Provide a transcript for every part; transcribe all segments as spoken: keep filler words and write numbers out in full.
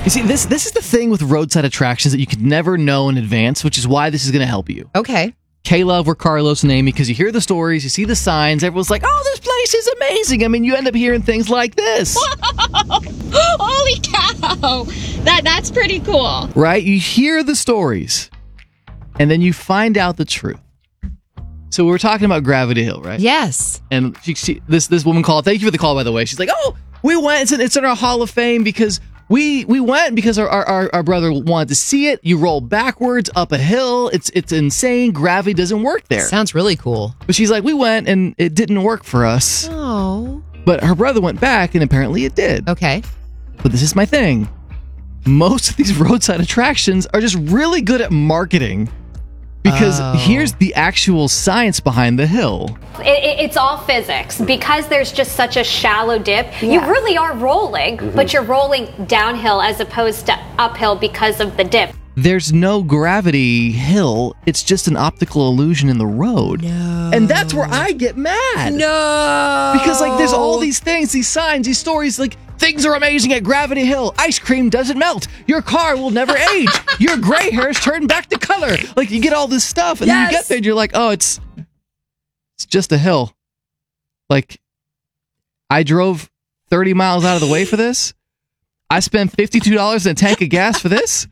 You see, this this is the thing with roadside attractions that you could never know in advance, which is why this is going to help you. Okay. K-Love, we're Carlos and Amy, because you hear the stories, you see the signs, everyone's like, oh, this place is amazing. I mean, you end up hearing things like this. Holy cow! That That's pretty cool. Right? You hear the stories, and then you find out the truth. So we were talking about Gravity Hill, right? Yes. And she, she, this this woman called. Thank you for the call, by the way. She's like, "Oh, we went. It's in, it's in our Hall of Fame because we we went because our, our our brother wanted to see it. You roll backwards up a hill. It's it's insane. Gravity doesn't work there. Sounds really cool. But she's like, we went and it didn't work for us. Oh. But her brother went back and apparently it did. Okay. But this is my thing. Most of these roadside attractions are just really good at marketing. Because oh. here's the actual science behind the hill. It, it, it's all physics. Because there's just such a shallow dip, Yeah. you really are rolling, Mm-hmm. but you're rolling downhill as opposed to uphill because of the dip. There's no gravity hill. It's just an optical illusion in the road. No. And that's where I get mad. No. Because, like, there's all these things, these signs, these stories, like, things are amazing at Gravity Hill. Ice cream doesn't melt. Your car will never age. Your gray hairs turn back to color. Like, you get all this stuff, and Yes. then you get there and you're like, oh, it's it's just a hill. Like, I drove thirty miles out of the way for this. I spent fifty-two dollars in a tank of gas for this.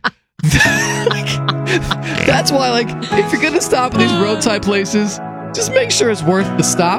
That's why, like, if you're going to stop at these roadside places, just make sure it's worth the stop.